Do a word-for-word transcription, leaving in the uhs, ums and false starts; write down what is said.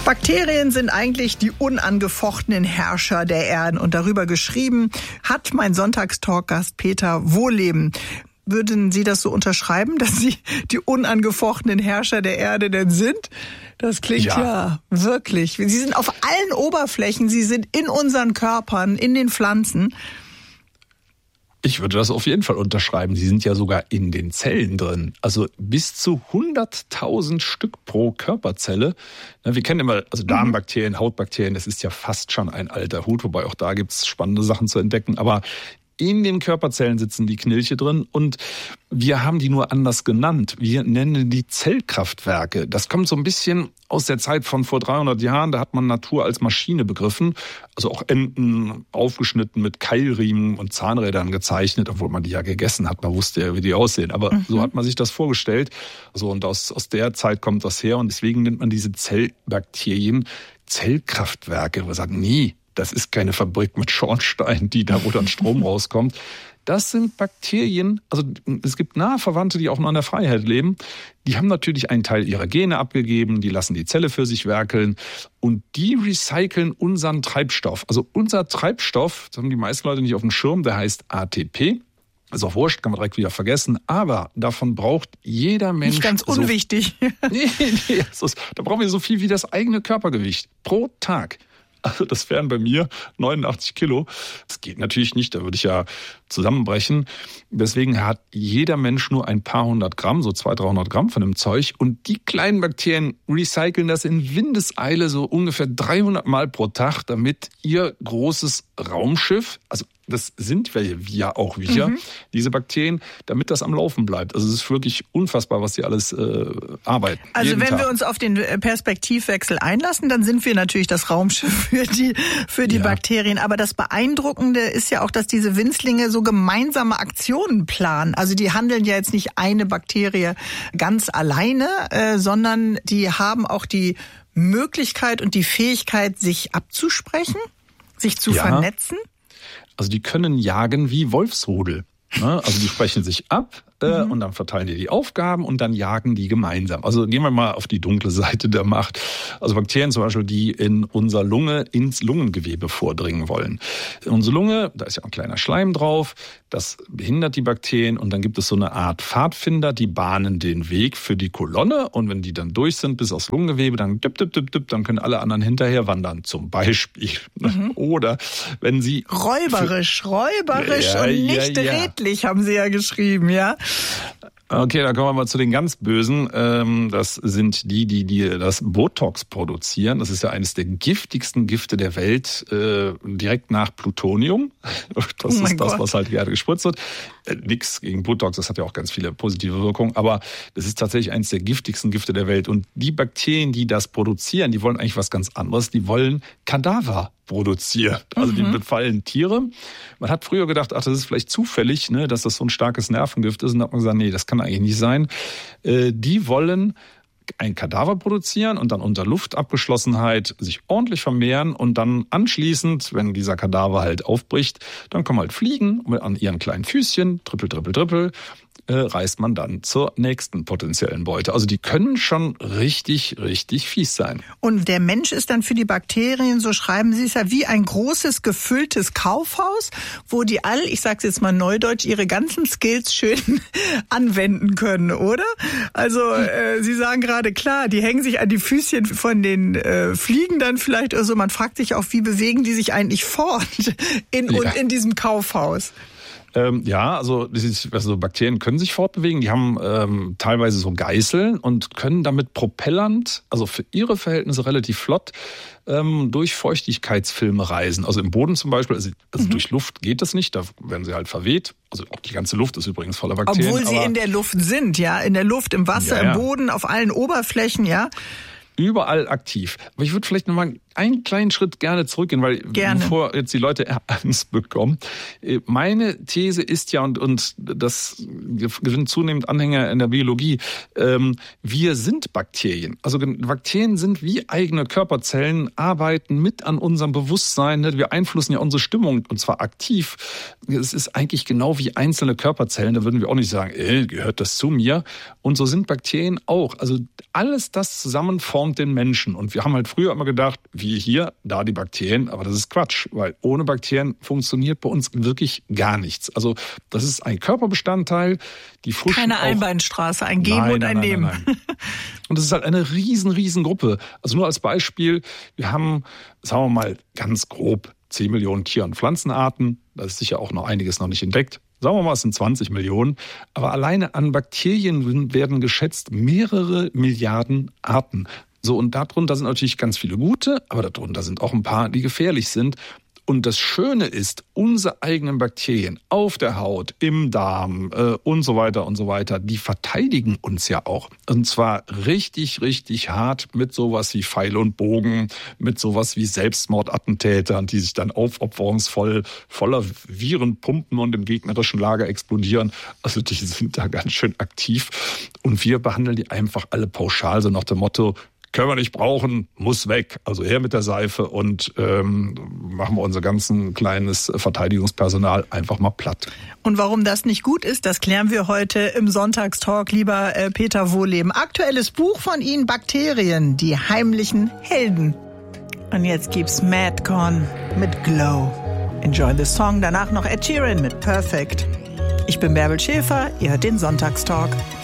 Bakterien sind eigentlich die unangefochtenen Herrscher der Erden. Und darüber geschrieben hat mein Sonntagstalk-Gast Peter Wohlleben. Würden Sie das so unterschreiben, dass Sie die unangefochtenen Herrscher der Erde denn sind? Das klingt ja. ja wirklich. Sie sind auf allen Oberflächen, Sie sind in unseren Körpern, in den Pflanzen. Ich würde das auf jeden Fall unterschreiben. Sie sind ja sogar in den Zellen drin. Also bis zu hunderttausend Stück pro Körperzelle. Wir kennen immer, also Darmbakterien, Hautbakterien, das ist ja fast schon ein alter Hut, wobei auch da gibt es spannende Sachen zu entdecken. Aber in den Körperzellen sitzen die Knilche drin und wir haben die nur anders genannt. Wir nennen die Zellkraftwerke. Das kommt so ein bisschen aus der Zeit von vor dreihundert Jahren. Da hat man Natur als Maschine begriffen. Also auch Enten aufgeschnitten mit Keilriemen und Zahnrädern gezeichnet, obwohl man die ja gegessen hat. Man wusste ja, wie die aussehen. Aber mhm. so hat man sich das vorgestellt. Also und aus, aus der Zeit kommt das her. Und deswegen nennt man diese Zellbakterien Zellkraftwerke. Wir sagen, nee, das ist keine Fabrik mit Schornstein, die da, wo dann Strom rauskommt. Das sind Bakterien, also es gibt nahe Verwandte, die auch noch in der Freiheit leben. Die haben natürlich einen Teil ihrer Gene abgegeben, die lassen die Zelle für sich werkeln und die recyceln unseren Treibstoff. Also unser Treibstoff, das haben die meisten Leute nicht auf dem Schirm, der heißt A T P. Ist auch wurscht, kann man direkt wieder vergessen. Aber davon braucht jeder Mensch... Nicht ganz unwichtig. So, nee, nee, da brauchen wir so viel wie das eigene Körpergewicht pro Tag. Also das wären bei mir neunundachtzig Kilo. Das geht natürlich nicht, da würde ich ja zusammenbrechen. Deswegen hat jeder Mensch nur ein paar hundert Gramm, so zweihundert, dreihundert Gramm von dem Zeug. Und die kleinen Bakterien recyceln das in Windeseile so ungefähr dreihundert Mal pro Tag, damit ihr großes Raumschiff, also das sind wir ja auch wir, mhm. diese Bakterien, damit das am Laufen bleibt. Also es ist wirklich unfassbar, was die alles äh, arbeiten. Also wenn Tag. wir uns auf den Perspektivwechsel einlassen, dann sind wir natürlich das Raumschiff für die, für die ja. Bakterien. Aber das Beeindruckende ist ja auch, dass diese Winzlinge so gemeinsame Aktionen planen. Also die handeln ja jetzt nicht eine Bakterie ganz alleine, äh, sondern die haben auch die Möglichkeit und die Fähigkeit, sich abzusprechen, sich zu ja. vernetzen. Also die können jagen wie Wolfsrudel. Also die sprechen sich ab äh, mhm. und dann verteilen die die Aufgaben und dann jagen die gemeinsam. Also gehen wir mal auf die dunkle Seite der Macht. Also Bakterien zum Beispiel, die in unserer Lunge ins Lungengewebe vordringen wollen. In unsere Lunge, da ist ja ein kleiner Schleim drauf, das behindert die Bakterien und dann gibt es so eine Art Pfadfinder, die bahnen den Weg für die Kolonne und wenn die dann durch sind bis aufs Lungengewebe, dann dip, dip, dip, dip, dann können alle anderen hinterher wandern zum Beispiel. Mhm. Oder wenn sie... Räuberisch, für, räuberisch ja, und nicht ja, ja. redlich, haben sie ja geschrieben, ja. Okay, dann kommen wir mal zu den ganz Bösen. Das sind die, die, die das Botox produzieren. Das ist ja eines der giftigsten Gifte der Welt, direkt nach Plutonium. Das oh ist das, Gott. was halt gerne gespritzt wird. Nix gegen Botox, das hat ja auch ganz viele positive Wirkungen. Aber das ist tatsächlich eines der giftigsten Gifte der Welt. Und die Bakterien, die das produzieren, die wollen eigentlich was ganz anderes. Die wollen Kadaver produzieren. Also mhm. die befallen Tiere. Man hat früher gedacht, ach, das ist vielleicht zufällig, ne, dass das so ein starkes Nervengift ist. Und da hat man gesagt, nee, das kann eigentlich nicht sein. Äh, die wollen ein Kadaver produzieren und dann unter Luftabgeschlossenheit sich ordentlich vermehren und dann anschließend, wenn dieser Kadaver halt aufbricht, dann kommen halt Fliegen an ihren kleinen Füßchen, trippel, trippel, trippel, äh, reist man dann zur nächsten potenziellen Beute. Also die können schon richtig, richtig fies sein. Und der Mensch ist dann für die Bakterien, so schreiben Sie es ja, wie ein großes, gefülltes Kaufhaus, wo die all, ich sag's jetzt mal neudeutsch, ihre ganzen Skills schön anwenden können, oder? Also äh, Sie sagen gerade, klar, die hängen sich an die Füßchen von den äh, Fliegen dann vielleicht oder so. Man fragt sich auch, wie bewegen die sich eigentlich fort in, ja. in diesem Kaufhaus? Ähm, ja, also, also Bakterien können sich fortbewegen. Die haben ähm, teilweise so Geißeln und können damit propellernd, also für ihre Verhältnisse relativ flott, ähm, durch Feuchtigkeitsfilme reisen. Also im Boden zum Beispiel, also, also mhm. durch Luft geht das nicht, da werden sie halt verweht. Also auch die ganze Luft ist übrigens voller Bakterien. Obwohl sie aber, in der Luft sind, ja, in der Luft, im Wasser, ja, ja. im Boden, auf allen Oberflächen, ja. Überall aktiv. Aber ich würde vielleicht nochmal einen kleinen Schritt gerne zurückgehen, weil gerne. Bevor jetzt die Leute Angst bekommen. Meine These ist ja, und, und das gewinnt zunehmend Anhänger in der Biologie, ähm, wir sind Bakterien. Also Bakterien sind wie eigene Körperzellen, arbeiten mit an unserem Bewusstsein. Wir beeinflussen ja unsere Stimmung und zwar aktiv. Es ist eigentlich genau wie einzelne Körperzellen. Da würden wir auch nicht sagen, ey, gehört das zu mir? Und so sind Bakterien auch. Also alles das zusammen formt den Menschen. Und wir haben halt früher immer gedacht, wie hier, da die Bakterien. Aber das ist Quatsch, weil ohne Bakterien funktioniert bei uns wirklich gar nichts. Also das ist ein Körperbestandteil. Die fuschen Keine auch Einbahnstraße, ein Geben nein, und ein nein, Nehmen. Nein, nein. Und das ist halt eine riesen, riesen Gruppe. Also nur als Beispiel, wir haben, sagen wir mal ganz grob, zehn Millionen Tier- und Pflanzenarten. Da ist sicher auch noch einiges noch nicht entdeckt. Sagen wir mal, es sind zwanzig Millionen. Aber alleine an Bakterien werden geschätzt mehrere Milliarden Arten. So, und darunter sind natürlich ganz viele gute, aber darunter sind auch ein paar, die gefährlich sind. Und das Schöne ist, unsere eigenen Bakterien auf der Haut, im Darm äh, und so weiter und so weiter, die verteidigen uns ja auch. Und zwar richtig, richtig hart mit sowas wie Pfeil und Bogen, mit sowas wie Selbstmordattentätern, die sich dann aufopferungsvoll voller Viren pumpen und im gegnerischen Lager explodieren. Also die sind da ganz schön aktiv. Und wir behandeln die einfach alle pauschal, so nach dem Motto, können wir nicht brauchen, muss weg. Also her mit der Seife und ähm, machen wir unser ganzen kleines Verteidigungspersonal einfach mal platt. Und warum das nicht gut ist, das klären wir heute im Sonntagstalk, lieber äh, Peter Wohleben. Aktuelles Buch von Ihnen, Bakterien, die heimlichen Helden. Und jetzt gibt's Madcon mit Glow. Enjoy the song, danach noch Ed Sheeran mit Perfect. Ich bin Bärbel Schäfer, ihr hört den Sonntagstalk.